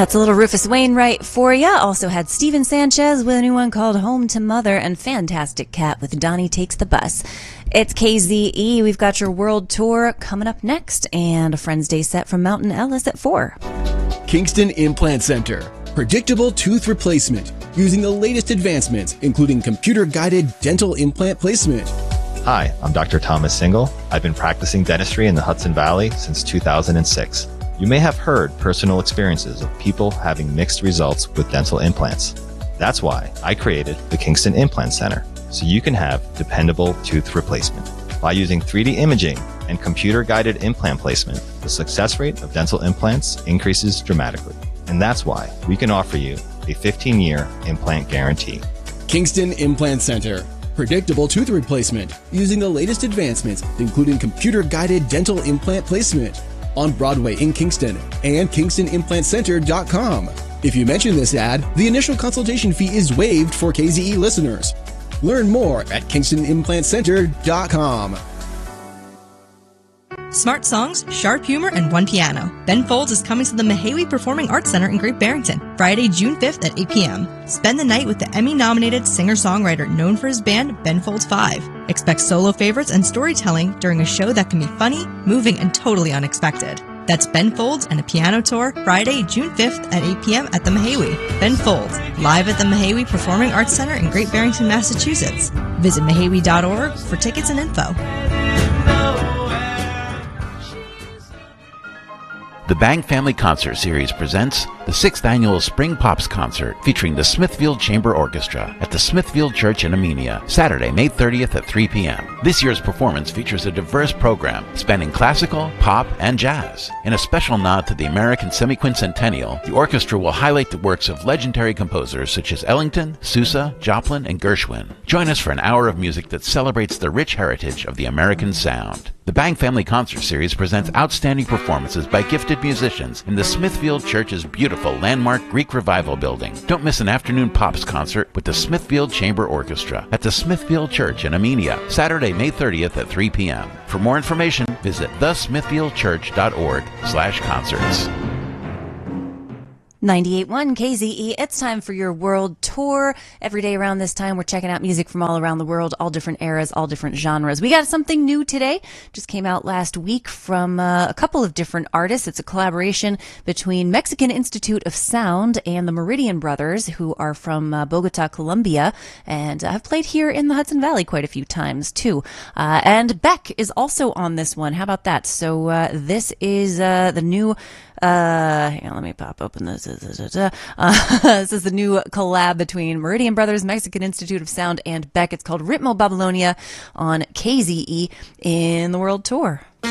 It's a little Rufus Wainwright for ya. Also had Steven Sanchez with a new one called Home to Mother, and Fantastic Cat with Donnie Takes the Bus. It's KZE. We've got your world tour coming up next, and a Friends Day set from Mountain Ellis at 4. Kingston Implant Center. Predictable tooth replacement using the latest advancements, including computer-guided dental implant placement. Hi, I'm Dr. Thomas Single. I've been practicing dentistry in the Hudson Valley since 2006. You may have heard personal experiences of people having mixed results with dental implants. That's why I created the Kingston Implant Center, so you can have dependable tooth replacement. By using 3D imaging and computer-guided implant placement, the success rate of dental implants increases dramatically. And that's why we can offer you a 15-year implant guarantee. Kingston Implant Center. Predictable tooth replacement using the latest advancements, including computer-guided dental implant placement. On Broadway in Kingston and KingstonImplantCenter.com. If you mention this ad, the initial consultation fee is waived for KZE listeners. Learn more at KingstonImplantCenter.com. Smart songs, sharp humor, and one piano. Ben Folds is coming to the Mahawi Performing Arts Center in Great Barrington, Friday, June 5th at 8 p.m. Spend the night with the Emmy-nominated singer-songwriter known for his band, Ben Folds 5. Expect solo favorites and storytelling during a show that can be funny, moving, and totally unexpected. That's Ben Folds and a piano tour, Friday, June 5th at 8 p.m. at the Mahawi. Ben Folds, live at the Mahawi Performing Arts Center in Great Barrington, Massachusetts. Visit mahawi.org for tickets and info. The Bang Family Concert Series presents the 6th Annual Spring Pops Concert featuring the Smithfield Chamber Orchestra at the Smithfield Church in Amenia, Saturday, May 30th at 3 p.m. This year's performance features a diverse program spanning classical, pop, and jazz. In a special nod to the American semi-quincentennial, the orchestra will highlight the works of legendary composers such as Ellington, Sousa, Joplin, and Gershwin. Join us for an hour of music that celebrates the rich heritage of the American sound. The Bang Family Concert Series presents outstanding performances by gifted musicians in the Smithfield Church's beautiful landmark Greek Revival building. Don't miss an afternoon Pops concert with the Smithfield Chamber Orchestra at the Smithfield Church in Amenia, Saturday, May 30th at 3 p.m. For more information, visit thesmithfieldchurch.org/concerts. 98.1 KZE, it's time for your world tour. Every day around this time, we're checking out music from all around the world, all different eras, all different genres. We got something new today, just came out last week from a couple of different artists. It's a collaboration between Mexican Institute of Sound and the Meridian Brothers, who are from Bogota, Colombia, and have played here in the Hudson Valley quite a few times, too. And Beck is also on this one. How about that? So this is the new... hang on, let me pop open this. This is the new collab between Meridian Brothers, Mexican Institute of Sound, and Beck. It's called Ritmo Babylonia on KZE in the World Tour.